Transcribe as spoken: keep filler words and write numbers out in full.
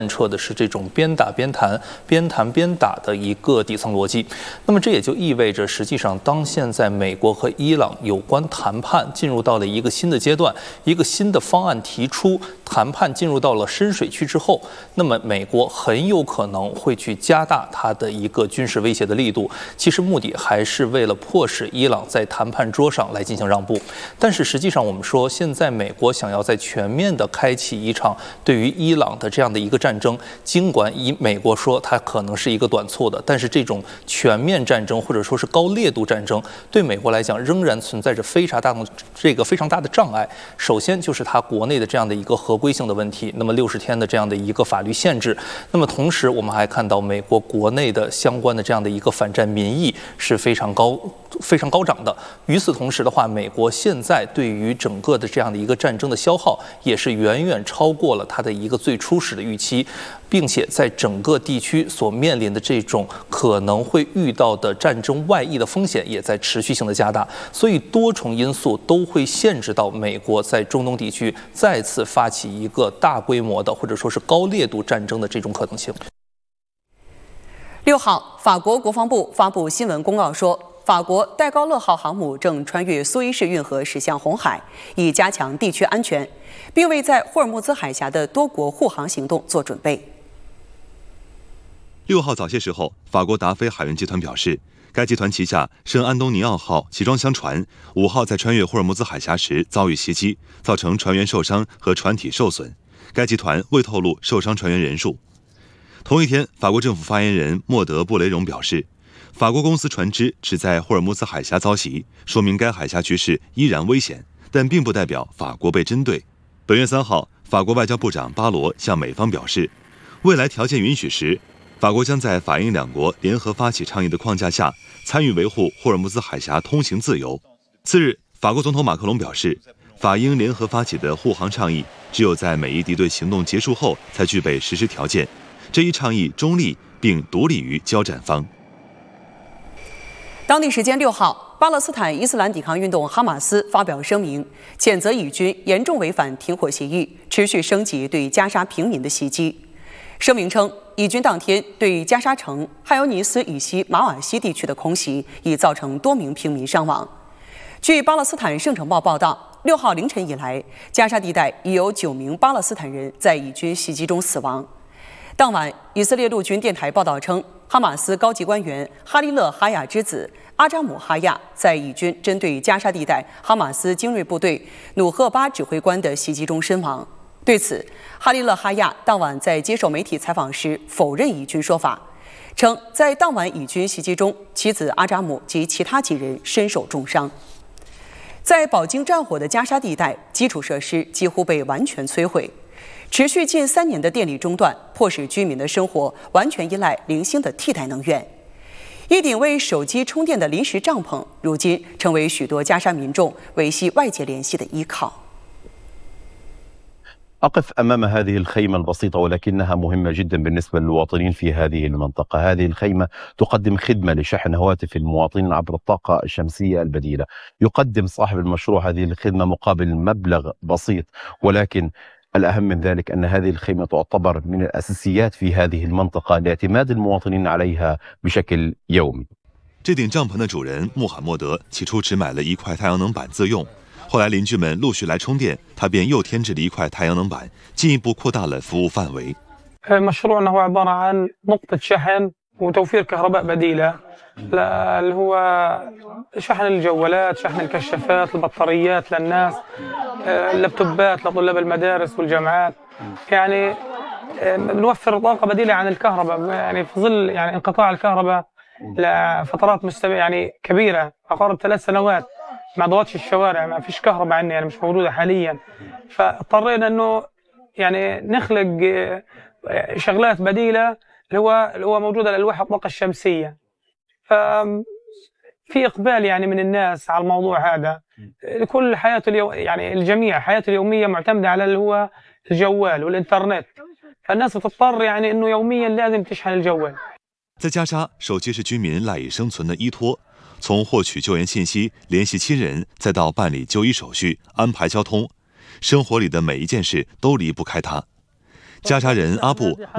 彻的是这种边打边谈、边谈边打的一个底层逻辑。那么这也就意味着，实际上当现在美国和伊朗有关谈判进入到了一个新的阶段，一个新的方案提出，谈判进入到了深水区之后，那么美国很有可能会去加大它的一个军事威胁的力度。其实目的还是为了迫使伊朗在谈判桌上来进行让步。但是实际上，我们说现在美国想要在全面的开启一场对于伊朗的这样的一个战争，尽管以美国说它可能是一个短促的，但是这种全面战争或者说是高烈度战争，对美国来讲仍然存在着非常大的这个非常大的障碍。首先就是它国内的这样的一个合规性的问题，那么六十天的这样的一个法律限制。那么同时我们还看到美国国内的相关的这样的一个反战民意是非常高非常高涨的。与此同时的话，美国现在对于整个的这样的一个战争的消耗也是远远超过了它的一个最初始的预期，并且在整个地区所面临的这种可能会遇到的战争外溢的风险也在持续性的加大，所以多重因素都会限制到美国在中东地区再次发起一个大规模的或者说是高烈度战争的这种可能性。 六号，法国国防部发布新闻公告说，法国戴高乐号航母正穿越苏伊士运河驶向红海，以加强地区安全，并为在霍尔木兹海峡的多国护航行动做准备。 六号早些时候，法国达菲海运集团表示，该集团旗下圣安东尼奥号集装箱船五号在穿越霍尔木兹海峡时遭遇袭击，造成船员受伤和船体受损。该集团未透露受伤船员人数。同一天，法国政府发言人莫德布雷荣表示，法国公司船只只在霍尔木兹海峡遭袭，说明该海峡局势依然危险，但并不代表法国被针对。本月三号，法国外交部长巴罗向美方表示，未来条件允许时，法国将在法英两国联合发起倡议的框架下，参与维护霍尔木兹海峡通行自由。次日，法国总统马克龙表示，法英联合发起的护航倡议，只有在美伊敌对行动结束后才具备实施条件。这一倡议中立并独立于交战方。 当地时间六号，巴勒斯坦伊斯兰抵抗运动哈马斯发表声明，谴责以军严重违反停火协议，持续升级对加沙平民的袭击。声明称，以军当天对加沙城汉尤尼斯以西马瓦西地区的空袭，已造成多名平民伤亡。据巴勒斯坦圣城报报道，六号凌晨以来，加沙地带已有九名巴勒斯坦人在以军袭击中死亡。当晚，以色列陆军电台报道称，哈马斯高级官员哈利勒哈亚之子阿扎姆哈亚在以军针对加沙地带哈马斯精锐部队努赫巴指挥官的袭击中身亡。对此，哈利勒哈亚当晚在接受媒体采访时否认以军说法，称在当晚以军袭击中，妻子阿扎姆及其他几人身受重伤。在饱经战火的加沙地带，基础设施几乎被完全摧毁。持续近三年的电力中断，迫使居民的生活完全依赖零星的替代能源。一顶为手机充电的临时帐篷，如今成为许多加沙民众维系外界联系的依靠。 أقف أمام هذه الخيمة البسيطة ولكنها مهمة جدا بالنسبة للمواطنين في هذه المنطقة. هذه الخيمة تقدم خدمة لشحن هواتف المواطنين عبر الطاقة الشمسية البديلة. يقدم صاحب المشروع هذه الخدمة مقابل مبلغ بسيط، ولكن الأهم من ذلك أن هذه الخيمة تعتبر من الأساسيات في هذه المنطقة لاعتماد المواطنين عليها بشكل يومي. 这顶帐篷的主人穆罕默德起初只买了一块太阳能板自用，后来邻居们陆续来充电，他便又添置了一块太阳能板，进一步扩大了服务范围。 مشروعنا هو عبارة عن نقطة شحن وتوفير كهرباء بديلة اللي هو شحن الجوالات، شحن الكشافات، البطاريات للناس، اللابتوبات لطلاب المدارس والجامعات. يعني بنوفر طاقة بديلة عن الكهرباء، يعني في ظل يعني انقطاع الكهرباء لفترات مستمرة يعني كبيرة، أقارب ثلاث سنوات ما ضغطش الشوارع، ما فيش كهرباء عندنا يعني مش موجودة حاليا. فاضطرينا إنه يعني نخلق شغلات بديلة اللي هو اللي هو موجودة لألواح الطاقة الشمسية. ففي إقبال يعني من الناس على الموضوع هذا. كل حياة اليوم يعني الجميع حياته اليومية معتمدة على اللي هو الجوال والإنترنت. فالناس بتضطر يعني إنه يوميا لازم تشحن الجوال. 在加沙，手机是居民赖以生存的依托。从获取救援信息、联系亲人，再到办理就医手续、安排交通，生活里的每一件事都离不开它。加沙人阿布